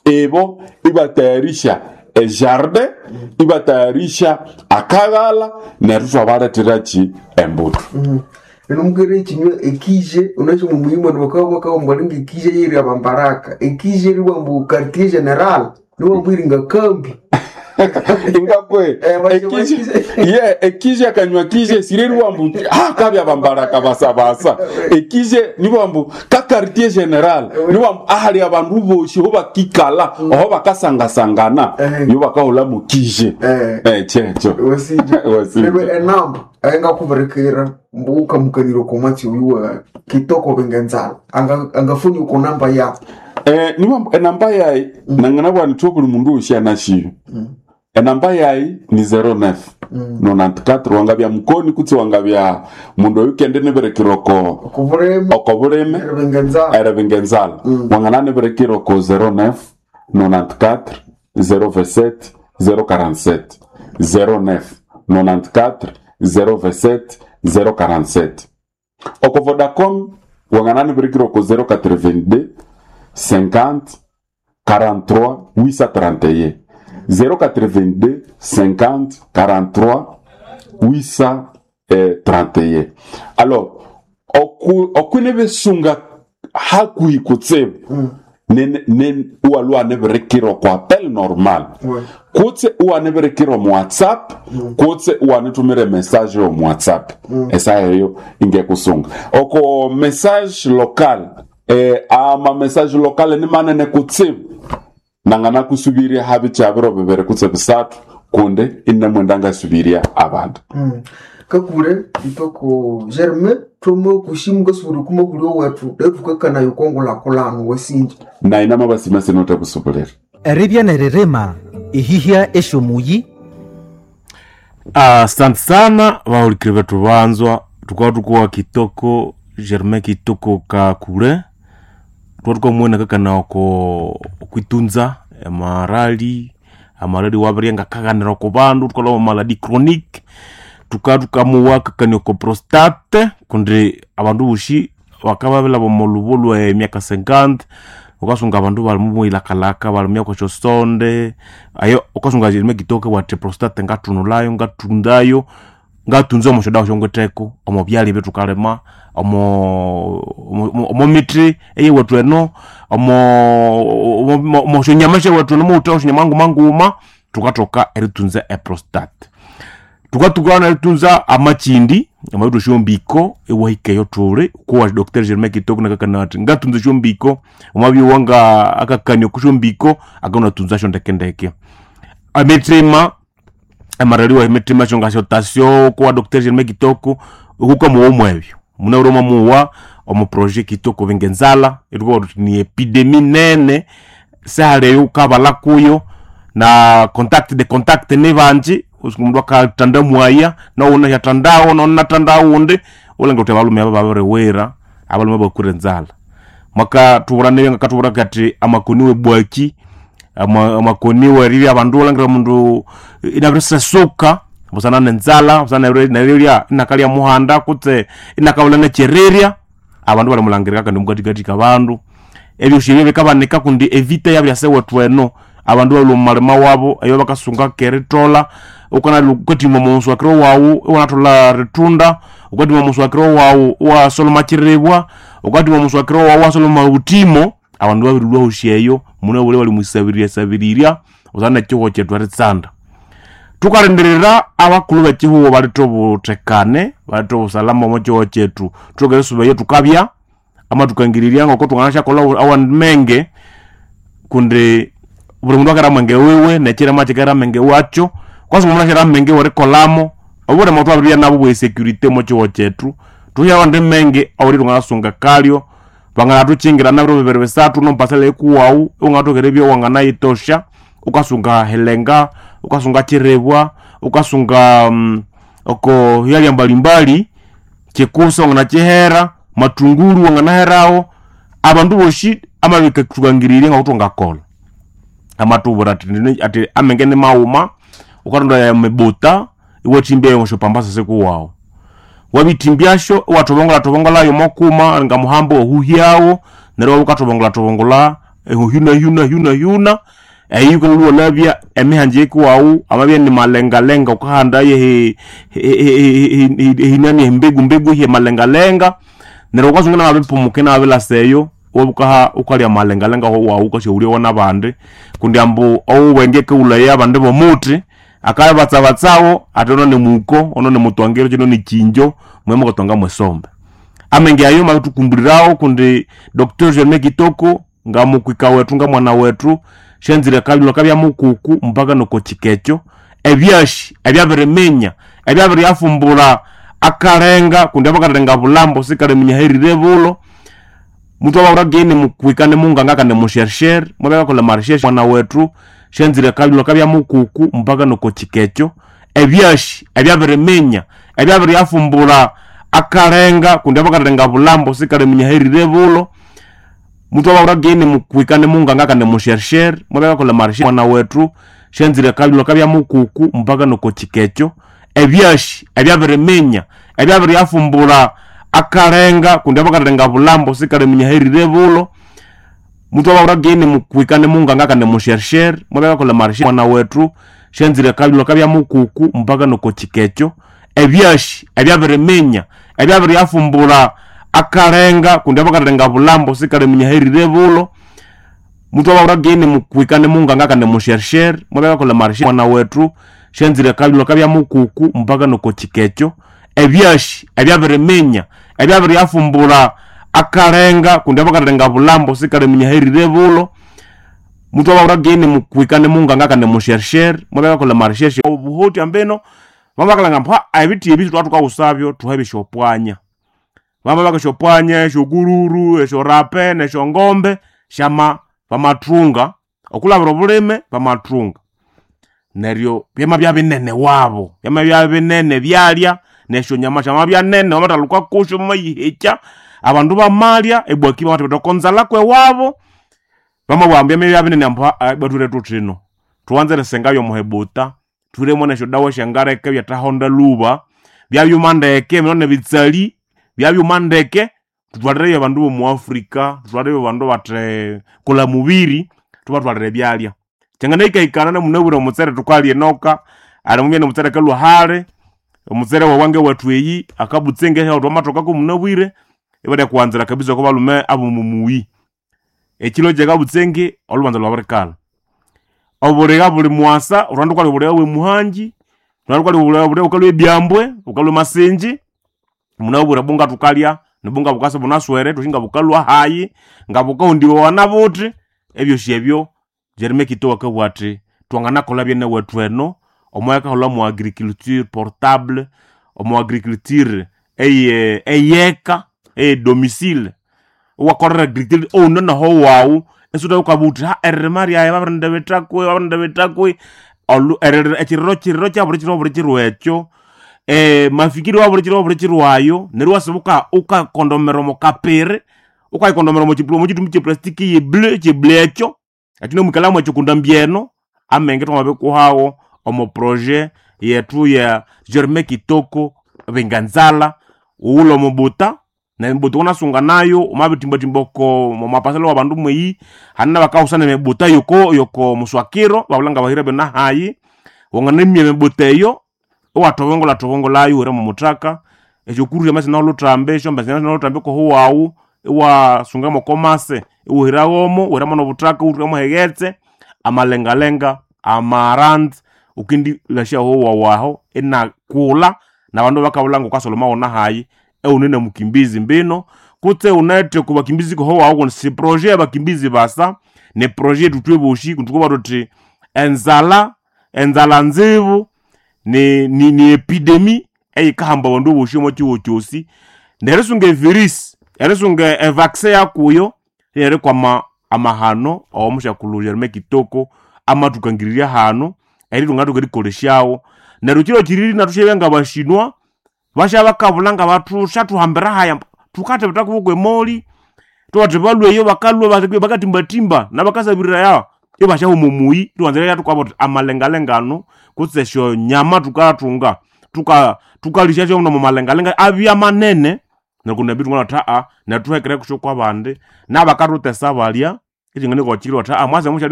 ebo ibatayarisha jardin ibatayarisha akagala nerusha baratirachi embuto Numgere chinyo ekije unacho muhimu nbakawa kwa mbalinga ekije yiri abambaraka ekije riwa mbu quartier general niwa mwiringa kambi ingakwe ekije kanywa kije sireri wambu kabi abambaraka basa ekije ni wambu ka quartier general ni wambu ahali abantu boshi ho bakikala ho bakasanga sangana yo bakahola mu kije checho wasije enamba ayenga kuberekera mbuka mukaniro komati uwa kitoko bengenzala angafuni uko namba ya ni namba yayi nangana bwana tobuli mundu ushana shiyo namba yayi ni 09 94 wangabya mukoni kuti wangabya mundu yukende neberekiroko okubureme erebengenzala wangana neberekiroko 09 94 027 047 09 94 027 047 oko Vodacom wangana neberekiroko 082 50 43 831 082 50 43 831. Alors okunebe sunga hakui kutsebe nen ualwa neberekiro kwa appel normal kutse uwa neberekiro mu WhatsApp kutse uwa netumire message yo mu WhatsApp esa yo inge kusunga oko message local ama message local ni manene kutsebe nangana kusubiria habichabiro bebere kutse bisatu kunde inna mwendanga subiria abantu kakure itoko Germain tomo kushimuga suru kuma kuri watu devuka kana yukongola kolano wasinje na inama basima senota kusubulera eribya nererema ihihia eshomuyi. Asante sana waulikire wetu banzwa tukwa kitoko Germain kitoko kakure tuko mwena kaka na kwitunza amarali wabrianga kaganira ko bandu tukola maladi chronique tukamuwa kaka ni ko prostate kundi abandu bushi wakababela bomolubulu emyaka 50 ukasunga abandu balimu ilakalaka balimya ko chosonde ayo ukasunga Germain kitoko wate prostate ngatunulayo ngatundayo ngatunzo mushoda shongoteko omobyali betu kalema omo mitri eye watu eno omo shonyamashe watu no muta shonyamangu manguma tukatoka eritunza prostate tukatugana eritunza amachindi amayido shombiko ewahike yotore kwa Dr. Germain kitoko nakakanati ngatunza shombiko omabi wanga akakanyo kushombiko agona tunza shondekendeke ametrema amarali wa metrema shongasho tasyo kwa Dr. Germain kitoko ukuka muomwebyo muna uroma muwa omo projet kitoko bengenzala irwo ni epidemie nene sale yukabala kuyo na contact ne banji usikumudwa ka tanda mwaya na una ya tandao na una tandao unde ulenga utebalume ababare wera abalume bakurenzala maka tuburane ngakatubura kati amakoniwe bwaki amakoniwe riri abandu ulenga mundu inabresa soka busana nenzala busana nereria nakalia muhanda kutse inakabulana chereria abandu bali mulangirika kandi mugati kabandu ebyo shirebe kabanika kundi evita yabyase watu eno abandu bali mumalema wabo ayo bakasunga keretola ukana lukati momonso akro wawu wanatola retunda ukati momonso akro wawu wa soloma chirebwa ukati momonso akro wawu wa soloma utimo abandu babirwa hosheyo muna bole bali musabiriria uzana cyo chetu aritsanda tukarenderera abakulu bekihuwo balitobutekane balitobusalama mocho chetu tugeresuba yetu kabya ama tukangiriria ngoko tunganasha kola awan menge kunde buri mundu akara menge wewe nekira machikara menge wacho kwaso mumuna shara menge wore kolamo obure moto abria nabo bwe security mocho chetu tuya wande menge awuri tungasunga kalyo bangana tuchingira nabro beberwe satu no pasale kuwau ungatokerebyo wangana itosha ukasunga helenga ukasunga chirebwa ukasunga oko yali mbalimbali chekusa ngana chehera matunguru ngana herao abandu boshi amabika tukangirire ngakutonga kola amatubura ati amengene mauma ukaronda ya mebota iwochimbe ngosho pambasa seku wao wabitimbyasho watobongola yo mokuma nga muhambo ohuhiawo nero ukatobongola huna yuko luonabia emihanje kwau amabya ni malenga ukahanda ye hinani mbegu ye malenga nero kwazungana abipumuke na abela seyo wobukaha ukalya malenga ho wau ukashuri wona bande kundi ambu au wengeke ulaya bande bomuti akaya batsawo atono ne muko ono ne mutwangero kino ni chinjo mwemo kotonga mwesombe amenge ayo matukumburirawo kundi Dr. Germain Kitoko ngamukwika wetu nga mwana wetu shenzire kabilo kabya mukuku mpaka noko chikecho ebyashi ebyaberemenya ebyabere yafumbura akarenga kundi abakarenga bulambo sikare minyaherire bulo mutu abaurageni mukwikane munga ngaka ne mushersher mwabeka kola marshesh mwana wetu shenzire kabilo kabya mukuku mpaka noko chikecho ebyashi ebyaberemenya ebyabere yafumbura akarenga kundi abakarenga bulambo sikare minyaherire bulo mutu abaurageni mukwikane munga ngaka ne mushersher mwabeka kola marshesh mwana wetu shenzire kabilo kabya mukuku mpaka noko chikecho ebyashi ebyaberemenya ebyabere yafumbura akarenga kundi abakarenga bulambo sikare minyaherire bulo mutu abaurageni mukwikane munga ngaka ne mushersher mwabeka kola marshesh mwana wetu shenzire kabilo kabya mukuku mpaka noko chikecho ebyashi ebyaberemenya ebyabere yafumbura akarenga kundi abakarenga bulambo sikare minyaherire bulo mutu abaurageni mukwikane munga ngaka ne mushersher mwabeka kola marshesh mwana wetu shenzire kabilo kabya mukuku mpaka noko chikecho ebyashi ebyaberemenya ebyabere yafumbura akarenga kundi abakarenga bulambo sikare minyaherire bulo mutu abaurageni mukwikane munga ngaka ne mushersher mwabeka kola marshesh obuhoti ambeno mamakalanga mpa abiti ebitu twatuka usabyo tuhabe shopwanya mama baka shopwanya shogururu eshorape ne shongombe shama pamatrunga okulabiro buleme pamatrunga neryo byama bya binene wabo byama bya binene byalya nesho nyama shama bya nene wamataluka kusho mayihecha abandu bamalya ebwaki bamata konzala kwe wabo bama bwambya bya binene ampa bature tutrino tuanze senga yo muhebuta turemo nesho dawa shangareke bya tahonda luba bya byumandeke none bitsali bya byumandeke tutwarire abandu mu Afrika tutwarire abandu batre kola mubiri tubatwarire byalya changana ikana na munabura mutsere tukali enoka ari mumene mutsere kalwa hare mutsere wa wange watu eyi akabutsenge ha tomatoka ko munabwire ebade kwanzira kabisa ko balume abo mumuyi ekilo je kabutsenge olubanza lwa barikala oborega buli mwasa urandu kwali borega we muhanji urandu kwali borega ukalwe byambwe ukalwe masenji munabura bunga tukalya nibunga bukasa bunaswere tushinga bukalwa hayi ngabuka ndiwo wanabuti ebyo shebyo Germain Kitoko kabwate twangana kola byene wetu eno omoyaka hola mu agriculture portable omo agriculture eyeka domicile wakorera agriculture nona ho wawu esuda ukabuti ha ermari ya babanda betakwe olu chirro cha buri chiro echo mafikiri wa buri chiro ayo nerwa sebuka uka kondomero mo kapere uka kondomero mo chiplo mo chitumbi che plastique ye bleu echo atino mukalamu chukunda mbieno amenge twa mabe ko hawo omo projet yetu ya Germain Kitoko benganzala ulo mobuta na mbuto kona sunga nayo umabitimba timboko mu mapasalo abandu mweyi hanna bakausana mebuta yoko muswakiro babulanga bahira bena hayi wongane mye mebuta yo tovongola yo ure mu mutaka ejukuru yamase na lutrambe shomba na lutrambe ko huwawu wa sunga mo komase uhirawomo uramo no butaka uramo hegetse amalenga amarand ukindi lasha ho waho ena kula na bandu bakabulanga kwasoloma ona hayi unene mukimbizi mbino kutse unete ku bakimbizi ko ho waho si projet ya bakimbizi basa ne projet tutwe boshi kutuko badote enzala nzivu ni epidemi kahamba bandu boshi mo chiwo chosi neresunge virus eresunge vaccine yakuyo yere kwa amahano omusha kulu Germain Kitoko amatukangiriria hano eri tungatu kerikoleshawo nerukiro kiriri natushebenga bashinwa basha bakabulanga batu shatuhambira haya tukate bitakubugwe moli twate balwe yo bakalwe bakatimbatimba nabakasabirira ya yo basha umumuyi tuanzira ya tukabo amalengalengano kutsesho nyama tukatunga tukalisha cyo no malengalenga abya manene nakuna bitu ngona taa na tuhekere kushokwa bande nabakatutesa balya echingane kwa chiro ta amwaza musha